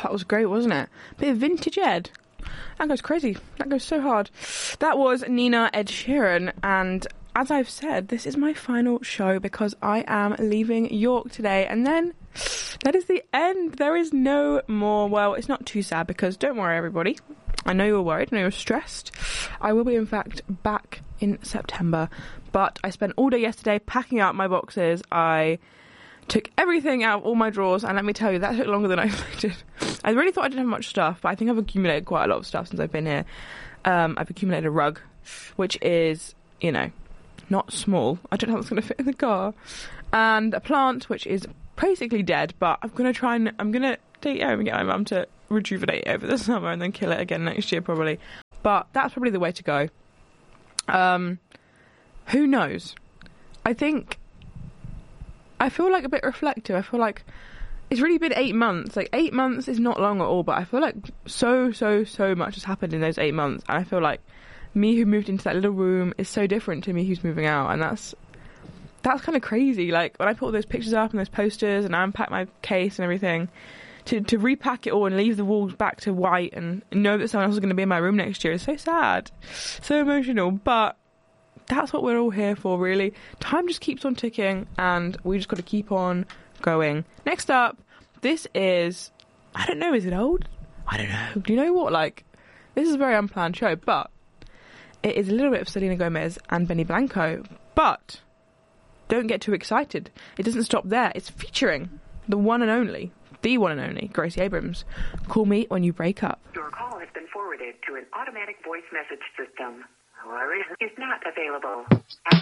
that was great, wasn't it? Bit of vintage Ed. That goes crazy. That goes so hard. That was Nina Ed Sheeran, and as I've said, this is my final show because I am leaving York today, and then that is the end. There is no more. Well, it's not too sad because don't worry, everybody. I know you're worried. I know you're stressed. I will be, in fact, back in September, but I spent all day yesterday packing up my boxes. I took everything out of all my drawers, and let me tell you, that took longer than I expected. I really thought I didn't have much stuff, but I think I've accumulated quite a lot of stuff since I've been here. I've accumulated a rug, which is, not small. I don't know how it's going to fit in the car. And a plant, which is basically dead, but I'm going to take it home and get my mum to rejuvenate it over the summer and then kill it again next year, probably. But that's probably the way to go. Who knows? I feel like a bit reflective. I feel like it's really been 8 months. 8 months is not long at all, but I feel like so much has happened in those 8 months. And I feel like me who moved into that little room is so different to me who's moving out. And that's kind of crazy. Like, when I put all those pictures up and those posters and I unpacked my case and everything, to repack it all and leave the walls back to white and know that someone else is going to be in my room next year is so sad. So emotional. But that's what we're all here for, really. Time just keeps on ticking and we just got to keep on going. Next up, this is, I don't know, is it old? I don't know. Do you know what? This is a very unplanned show, but it is a little bit of Selena Gomez and Benny Blanco. But don't get too excited. It doesn't stop there. It's featuring the one and only Gracie Abrams. Call Me When You Break Up. Your call has been forwarded to an automatic voice message system. However, is not available.